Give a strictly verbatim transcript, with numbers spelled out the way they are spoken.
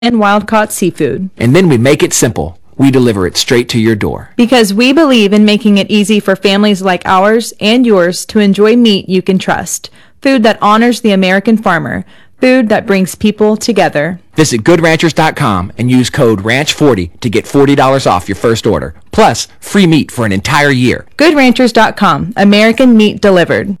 and wild-caught seafood. And then we make it simple. We deliver it straight to your door. Because we believe in making it easy for families like ours and yours to enjoy meat you can trust. Food that honors the American farmer. Food that brings people together. Visit good ranchers dot com and use code ranch forty to get forty dollars off your first order. Plus, free meat for an entire year. good ranchers dot com. American meat delivered.